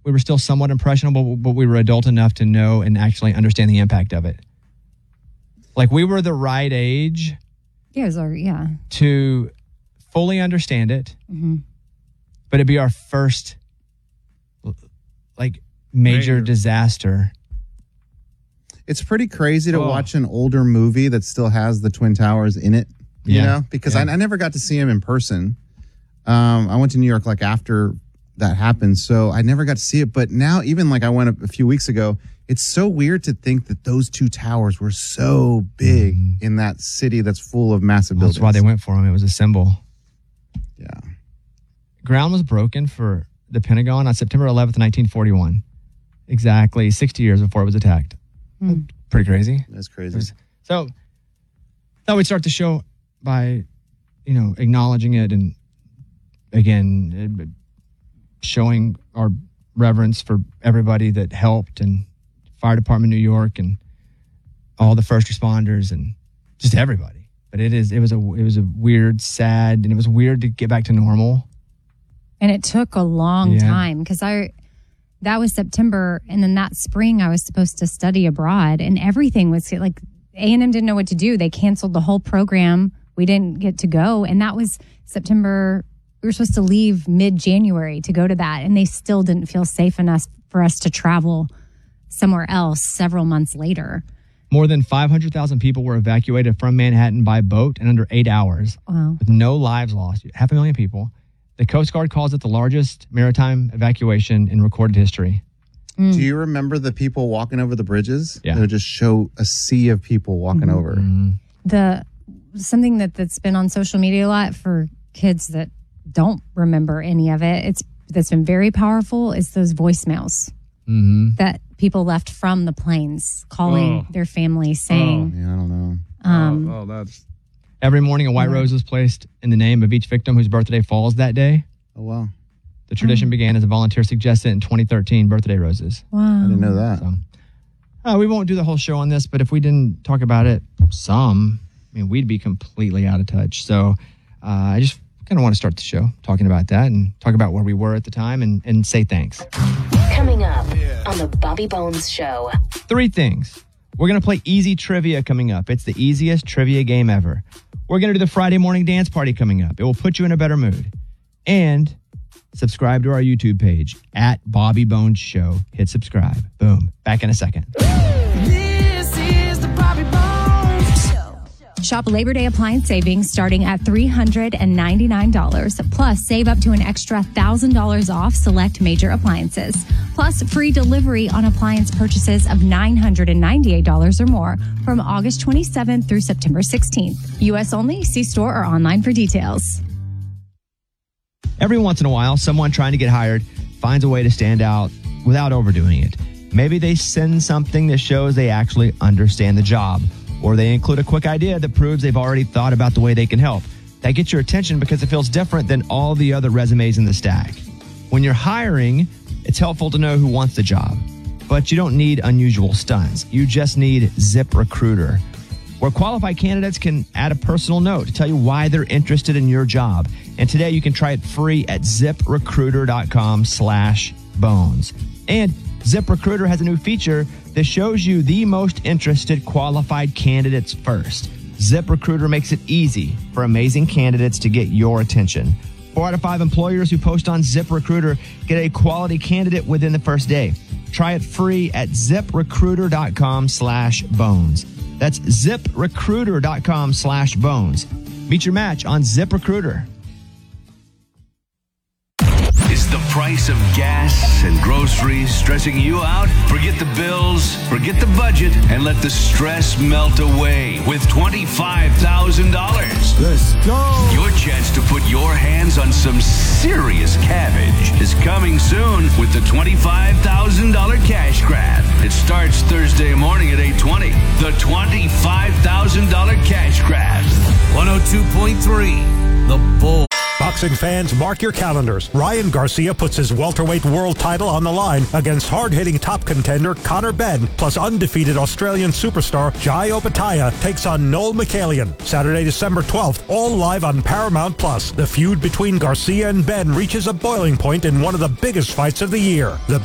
we were still somewhat impressionable, but we were adult enough to know and actually understand the impact of it. Like, we were the right age to fully understand it, but it'd be our first, like, major disaster. It's pretty crazy to watch an older movie that still has the Twin Towers in it, you know, because I never got to see them in person. I went to New York like after that happened, so I never got to see it. But now, even like I went a few weeks ago, it's so weird to think that those two towers were so big in that city that's full of massive buildings. That's why they went for them. It was a symbol. Yeah. Ground was broken for the Pentagon on September 11th, 1941. Exactly 60 years before it was attacked. Pretty crazy. That's crazy. So thought we'd start the show by, acknowledging it and, again, showing our reverence for everybody that helped, and Fire Department New York and all the first responders and just everybody. But it was a weird, sad, and it was weird to get back to normal. And it took a long time because that was September, and then that spring I was supposed to study abroad, and everything was like A&M didn't know what to do. They canceled the whole program. We didn't get to go, and that was September. We were supposed to leave mid-January to go to that, and they still didn't feel safe enough for us to travel somewhere else several months later. More than 500,000 people were evacuated from Manhattan by boat in under 8 hours, with no lives lost. 500,000 people. The Coast Guard calls it the largest maritime evacuation in recorded history. Do you remember the people walking over the bridges? Yeah. They would just show a sea of people walking over. Something that's been on social media a lot for kids that don't remember any of it, that's been very powerful, is those voicemails that people left from the planes calling their family saying... Yeah, I don't know. That's... Every morning, a white rose was placed in the name of each victim whose birthday falls that day. Oh, wow. The tradition began as a volunteer suggested in 2013, birthday roses. Wow. I didn't know that. So, we won't do the whole show on this, but if we didn't talk about it we'd be completely out of touch. So I just kind of want to start the show talking about that and talk about where we were at the time and say thanks. Coming up on the Bobby Bones Show. 3 things. We're going to play easy trivia coming up. It's the easiest trivia game ever. We're going to do the Friday morning dance party coming up. It will put you in a better mood. And subscribe to our YouTube page at Bobby Bones Show. Hit subscribe. Boom. Back in a second. This is the Bobby Bones Show. Shop Labor Day appliance savings starting at $399. Plus, save up to an extra $1,000 off select major appliances. Plus, free delivery on appliance purchases of $998 or more from August 27th through September 16th. U.S. only. See store or online for details. Every once in a while, someone trying to get hired finds a way to stand out without overdoing it. Maybe they send something that shows they actually understand the job, or they include a quick idea that proves they've already thought about the way they can help. That gets your attention because it feels different than all the other resumes in the stack. When you're hiring, it's helpful to know who wants the job, but you don't need unusual stunts. You just need ZipRecruiter, where qualified candidates can add a personal note to tell you why they're interested in your job. And today you can try it free at ZipRecruiter.com/bones. And ZipRecruiter has a new feature that shows you the most interested qualified candidates first. ZipRecruiter makes it easy for amazing candidates to get your attention. 4 out of 5 employers who post on ZipRecruiter get a quality candidate within the first day. Try it free at ZipRecruiter.com/bones. That's ZipRecruiter.com/bones. Meet your match on ZipRecruiter. Is the price of gas and groceries stressing you out? Forget the bills, forget the budget, and let the stress melt away with $25,000. Let's go. Your chance to put your hands on some serious cabbage is coming soon with the $25,000 cash grab. It starts Thursday morning at 8:20. The $25,000 cash grab. 102.3, The Bull. Boxing fans, mark your calendars. Ryan Garcia puts his welterweight world title on the line against hard-hitting top contender Conor Benn, plus undefeated Australian superstar Jai Opetaia takes on Noel McCallion. Saturday, December 12th, all live on Paramount+. The feud between Garcia and Benn reaches a boiling point in one of the biggest fights of the year. The